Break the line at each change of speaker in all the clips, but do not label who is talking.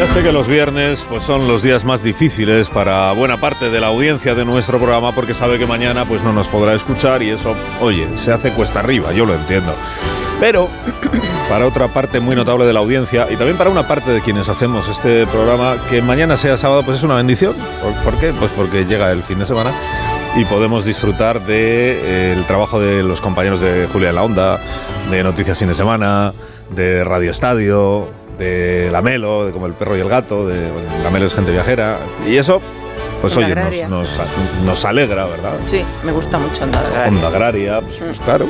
sé que los viernes pues son los días más difíciles para buena parte de la audiencia de nuestro programa porque sabe que mañana pues no nos podrá escuchar y eso, oye, se hace cuesta arriba, yo lo entiendo. Pero para otra parte muy notable de la audiencia y también para una parte de quienes hacemos este programa, que mañana sea sábado pues es una bendición. ¿Por qué? Pues porque llega el fin de semana y podemos disfrutar del trabajo de los compañeros de Julia en la Onda, de Noticias Fin de Semana, de Radio Estadio, de La Melo, de Como el Perro y el Gato, de La Melo es gente viajera, y eso, pues oye, nos alegra, ¿verdad?
Sí, me gusta mucho Onda Agraria.
Onda Agraria, pues claro.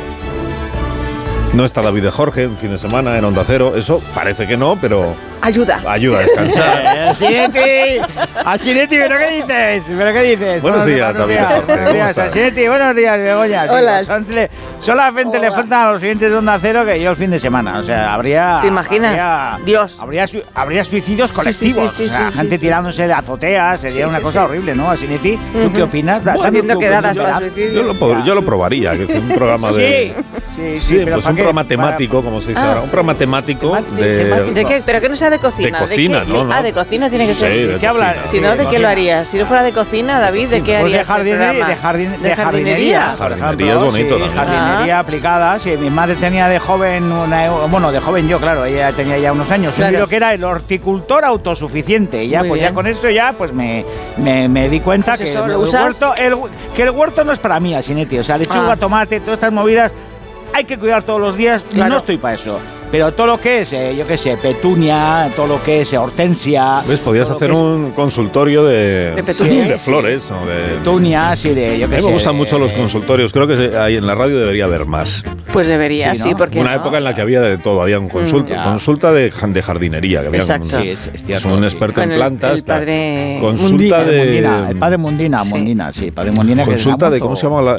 No está David de Jorge en fin de semana en Onda Cero, eso parece que no, pero
ayuda
a descansar.
Asinetti, ¿pero qué dices?
Buenos días, David de Jorge.
Buenos días, Asinetti, buenos días, Begoña.
Hola.
Solamente le faltan a los siguientes de Onda Cero que yo el fin de semana. O sea, habría...
¿Te imaginas? Dios.
Habría suicidios colectivos.
Sí,
gente tirándose de azoteas, sería una cosa horrible, ¿no, Asinetti? ¿Tú qué opinas?
Haciendo quedadas para suicidio.
Yo lo probaría, que es un programa de...
Sí,
pues un programa temático, como se dice ahora. Un programa temático
¿De qué? ¿Pero que no sea de cocina?
De cocina, ¿no?
De cocina tiene que ser.
Sí,
¿Qué hablas?
Si no, ¿de qué lo harías? Si no fuera de cocina, David, ¿de qué harías?
De jardinería.
Jardinería es bonito también.
Jardinería aplicada. Sí, mi madre tenía de joven, de joven yo, claro, ella tenía ya unos años, un libro que era El horticultor autosuficiente. Y ya, pues ya con esto ya, pues me di cuenta
pues
que el huerto no es para mí, Asinetti. O sea, lechuga, tomate, todas estas movidas hay que cuidar todos los días y no estoy para eso. Pero todo lo que es, yo qué sé, petunia, todo lo que es hortensia...
¿Ves? Podías hacer un consultorio de flores o de...
Petunias y de, yo qué sé...
A mí me gustan mucho los consultorios. Creo que ahí en la radio debería haber más.
Pues debería, sí, porque
una época en la que había de todo. Había un consulta de jardinería. Que había un experto en plantas.
El padre...
Consulta
el padre Mundina, sí. Padre Mundina.
Consulta de... ¿Cómo se llama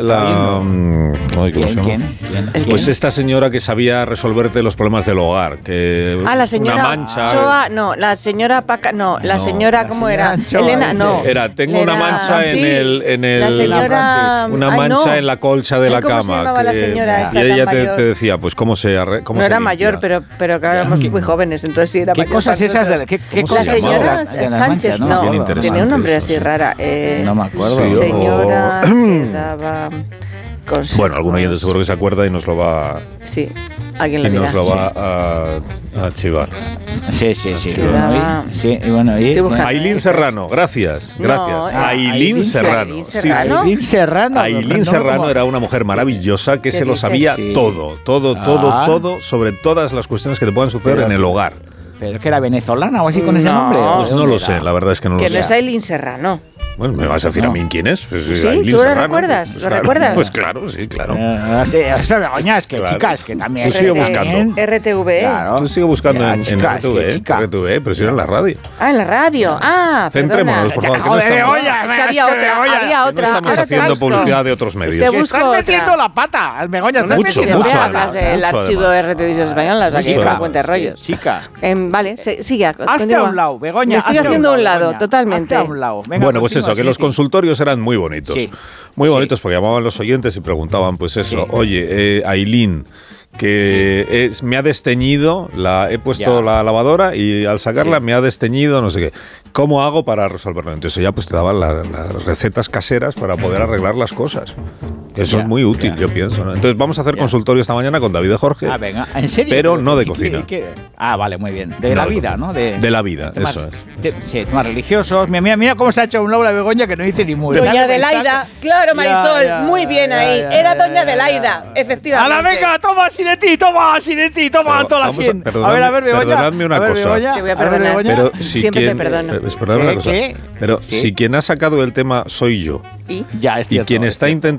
¿Quién?
Pues esta señora que sabía resolverte los problemas del hogar, que
la señora
una mancha.
Choa, no, la señora Paca, no, la señora ¿cómo era?
Choa,
Elena, no.
Tengo una mancha en el
la señora,
una mancha en la colcha de la cama.
¿Cómo se llamaba la señora esta
y ella
tan
te decía, pues cómo se
no era mayor, pero claro, éramos muy jóvenes, entonces sí era
¿Qué
mayor.
Cosas esas de
¿Qué cosas la señora Sánchez, no, tenía un nombre así rara.
No me acuerdo.
Señora que daba consejos.
Bueno, algún oyente seguro que se acuerda y nos lo va.
Sí. Alguien lo
dirá. Nos lo va a chivar.
Sí.
Ailín Serrano, gracias. Ailín Serrano. Ailín Serrano era una mujer maravillosa que se lo sabía todo sobre todas las cuestiones que te puedan suceder en el hogar.
¿Pero que era venezolana o así con ese nombre?
Pues no lo sé, la verdad es que no lo sé.
Que no es Ailín Serrano.
Bueno, ¿me vas a decir a mí quién es? Pues,
sí, ¿tú lo recuerdas?
Pues,
¿Lo recuerdas?
Pues claro, sí, claro.
Eso, Begoña, es que claro. Chicas, que también...
Tú sigue buscando.
RTV.
Claro. Tú sigue buscando en RTV, pero si era en la radio.
En la radio.
Centrémonos, por favor.
Joder, Begoña,
es que había otra.
No estamos haciendo publicidad de otros medios.
Estás metiendo la pata, Begoña.
Mucho.
Hablas del archivo de RTV Televisión Española, o sea, que no cuente rollos.
Chica.
Vale, sigue.
Hazte a un lado, Begoña.
Me estoy haciendo a un lado, totalmente.
Hazte a un lado.
Bueno, pues eso, que los consultorios eran muy bonitos. Muy bonitos porque llamaban los oyentes y preguntaban, pues eso, oye, Ailín, que me ha desteñido, he puesto la lavadora y al sacarla me ha desteñido, no sé qué. ¿Cómo hago para resolverlo? Entonces ya pues te daban las recetas caseras para poder arreglar las cosas. Eso es muy útil, yo pienso, ¿no? Entonces vamos a hacer consultorio esta mañana con David de Jorge.
Venga, ¿en serio?
Pero no de cocina.
Vale, muy bien. De la vida, ¿no?
De la vida, eso es.
Sí, temas religiosos. Mira cómo se ha hecho un lado la Begoña que no dice ni muy.
Doña Adelaida, claro, Marisol, muy bien ahí. Era Doña Adelaida, efectivamente.
¡Hala, venga, toma Asinetti, toma toda la 100!
A ver,
Begoña.
Perdonadme una cosa.
Te voy a perdonar.
Pero si
siempre te perdono.
Perdóname una cosa. Pero si quien ha sacado el tema soy yo.
¿Y?
Ya, es cierto.
Y quien está intentando